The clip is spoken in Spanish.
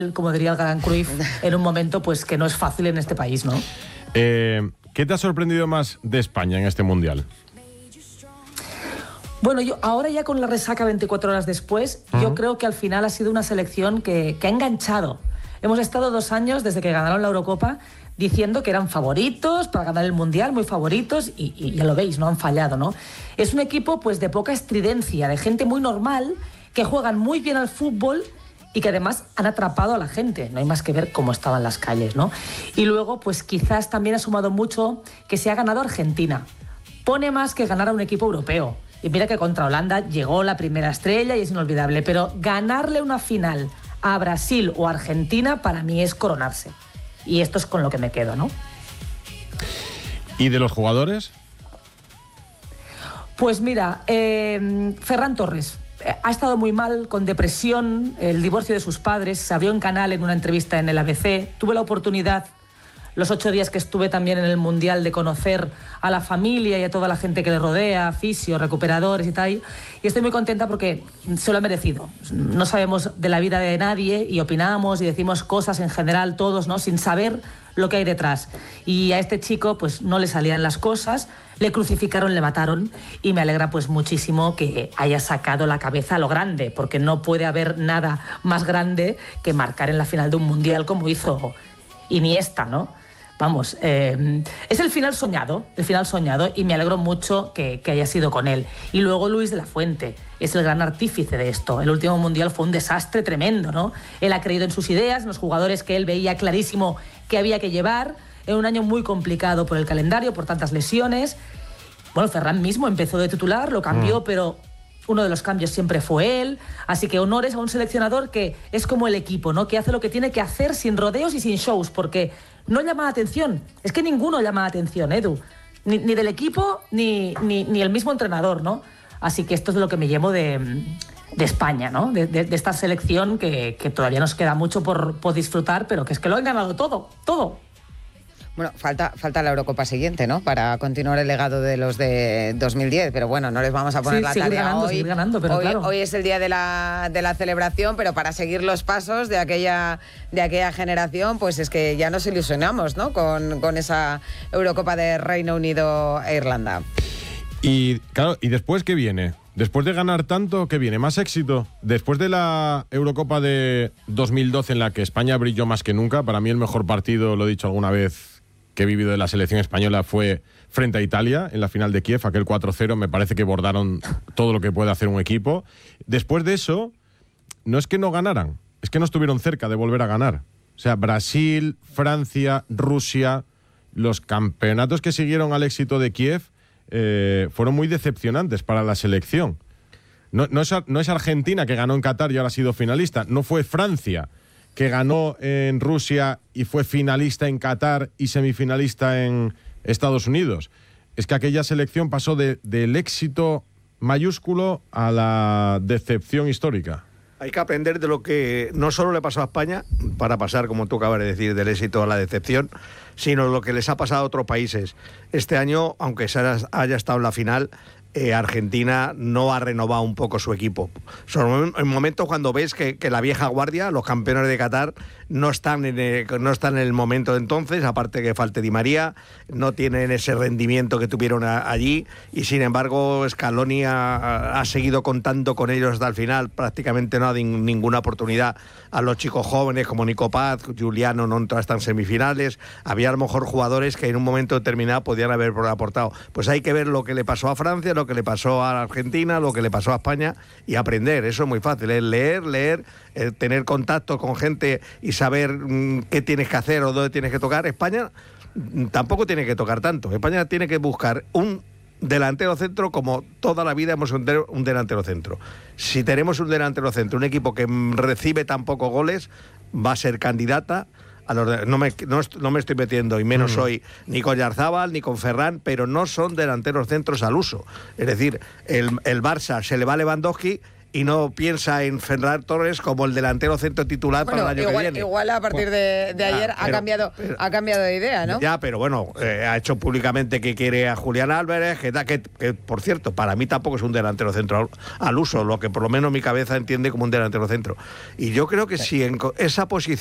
como diría el gran Cruyff, en un momento pues que no es fácil en este país, ¿no? ¿Qué te ha sorprendido más de España en este Mundial? Bueno, yo ahora ya con la resaca 24 horas después, yo creo que al final ha sido una selección que ha enganchado. Hemos estado 2 años desde que ganaron la Eurocopa diciendo que eran favoritos para ganar el Mundial, muy favoritos, y ya lo veis, no han fallado, ¿no? Es un equipo pues de poca estridencia, de gente muy normal, que juegan muy bien al fútbol y que además han atrapado a la gente. No hay más que ver cómo estaban las calles, ¿no? Y luego, pues quizás también ha sumado mucho que se ha ganado Argentina. Pone más que ganar a un equipo europeo. Y mira que contra Holanda llegó la primera estrella y es inolvidable, pero ganarle una final a Brasil o Argentina para mí es coronarse. Y esto es con lo que me quedo, ¿no? ¿Y de los jugadores? Pues mira, Ferran Torres ha estado muy mal, con depresión, el divorcio de sus padres, se abrió en canal en una entrevista en el ABC. Tuve la oportunidad, los 8 días que estuve también en el Mundial, de conocer a la familia y a toda la gente que le rodea, fisio, recuperadores y tal, y estoy muy contenta porque se lo ha merecido. No sabemos de la vida de nadie y opinamos y decimos cosas en general todos, ¿no?, sin saber lo que hay detrás. Y a este chico pues no le salían las cosas, le crucificaron, le mataron, y me alegra pues muchísimo que haya sacado la cabeza a lo grande, porque no puede haber nada más grande que marcar en la final de un Mundial como hizo Iniesta, ¿no? Vamos, es el final soñado, y me alegro mucho que haya sido con él. Y luego Luis de la Fuente es el gran artífice de esto. El último Mundial fue un desastre tremendo, ¿no? Él ha creído en sus ideas, en los jugadores que él veía clarísimo que había que llevar, en un año muy complicado por el calendario, por tantas lesiones. Bueno, Ferran mismo empezó de titular, lo cambió, pero uno de los cambios siempre fue él. Así que honores a un seleccionador que es como el equipo, ¿no?, que hace lo que tiene que hacer sin rodeos y sin shows, porque no llama la atención. Es que ninguno llama la atención, Edu. Ni del equipo, ni el mismo entrenador, ¿no? Así que esto es de lo que me llevo de España, ¿no? De esta selección que todavía nos queda mucho por disfrutar, pero que es que lo han ganado todo. Bueno, falta la Eurocopa siguiente, ¿no?, para continuar el legado de los de 2010, pero bueno, no les vamos a poner la tarea hoy. Seguir ganando, pero claro. Hoy es el día de la celebración, pero para seguir los pasos de aquella generación, pues es que ya nos ilusionamos, ¿no?, con esa Eurocopa de Reino Unido e Irlanda. Y claro, ¿y después qué viene? Después de ganar tanto, ¿qué viene? ¿Más éxito? Después de la Eurocopa de 2012, en la que España brilló más que nunca, para mí el mejor partido, lo he dicho alguna vez, que he vivido de la selección española fue frente a Italia, en la final de Kiev, aquel 4-0, me parece que bordaron todo lo que puede hacer un equipo. Después de eso, no es que no ganaran, es que no estuvieron cerca de volver a ganar. O sea, Brasil, Francia, Rusia, los campeonatos que siguieron al éxito de Kiev fueron muy decepcionantes para la selección. No es Argentina, que ganó en Qatar y ahora ha sido finalista, no fue Francia, que ganó en Rusia y fue finalista en Qatar y semifinalista en Estados Unidos. Es que aquella selección pasó del éxito mayúsculo a la decepción histórica. Hay que aprender de lo que no solo le pasó a España, para pasar, como tú acabas de decir, del éxito a la decepción, sino lo que les ha pasado a otros países. Este año, aunque haya estado en la final, Argentina no ha renovado un poco su equipo. Son en momentos cuando ves que la vieja guardia, los campeones de Qatar, no están en el momento de entonces, aparte que falte Di María, no tienen ese rendimiento que tuvieron allí, y sin embargo Scaloni ha seguido contando con ellos hasta el final. Prácticamente no ha dado ninguna oportunidad a los chicos jóvenes como Nico Paz, Juliano no entró hasta en semifinales. Había a lo mejor jugadores que en un momento determinado podían haber aportado. Pues hay que ver lo que le pasó a Francia, lo que le pasó a Argentina, lo que le pasó a España, y aprender. Eso es muy fácil, es leer, tener contacto con gente y saber qué tienes que hacer o dónde tienes que tocar. España tampoco tiene que tocar tanto. España tiene que buscar un delantero centro, como toda la vida hemos tenido un delantero centro. Si tenemos un delantero centro, un equipo que recibe tan pocos goles, va a ser candidata. No me estoy metiendo, y menos hoy, ni con Yarzábal ni con Ferran, pero no son delanteros centros al uso. Es decir, el Barça se le va a Lewandowski y no piensa en Ferran Torres como el delantero centro titular para el año que viene. Igual a partir de ayer ha cambiado de idea, ¿no? Ya, pero bueno, ha hecho públicamente que quiere a Julián Álvarez, que por cierto, para mí tampoco es un delantero centro al uso, lo que por lo menos mi cabeza entiende como un delantero centro. Y yo creo que si en esa posición